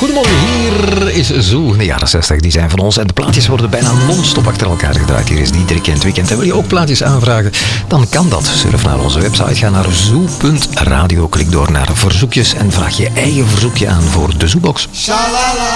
Goedemorgen, hier is Zoo. De jaren 60 die zijn van ons en de plaatjes worden bijna non-stop achter elkaar gedraaid. Hier is Diederik in het weekend. En wil je ook plaatjes aanvragen? Dan kan dat. Surf naar onze website, ga naar zoo.radio, klik door naar verzoekjes en vraag je eigen verzoekje aan voor de Zoobox.